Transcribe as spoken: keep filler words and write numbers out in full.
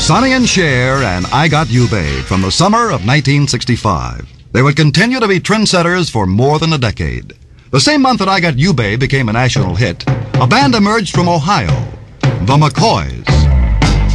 Sonny and Cher and I Got You Babe from the summer of nineteen sixty-five. They would continue to be trendsetters for more than a decade. The same month that I Got You Babe became a national hit, a band emerged from Ohio, the McCoys.